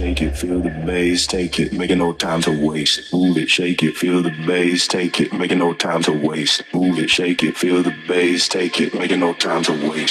shake it, feel the bass, take it, making no time to waste. Move it, shake it, feel the bass, take it, making no time to waste. Move it, shake it, feel the bass, take it, making no time to waste.